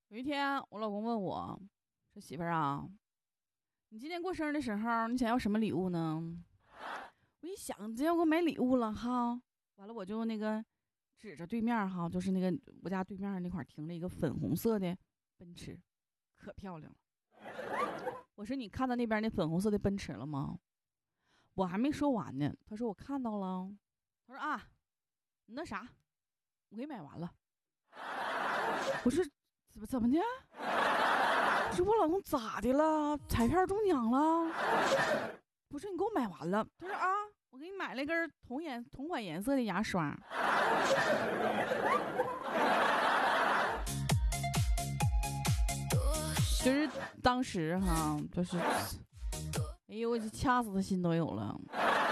有一天，我老公问我说：“媳妇儿啊，你今年过生日的时候，你想要什么礼物呢？”我一想，真要给我买礼物了哈，完了我就那个指着对面哈，就是那个我家对面那块停了一个粉红色的奔驰，可漂亮了。我说：“你看到那边那粉红色的奔驰了吗？”我还没说完呢，他说：“我看到了。”他说：“啊，你那啥，我给你买完了。”我说：“怎么的？”我说：“我老公咋的了？彩票中奖了？”不是，你给我买完了。他说：“啊，我给你买了一根同款颜色的牙刷。”就是当时哈，就是，哎呦，我掐死他心都有了。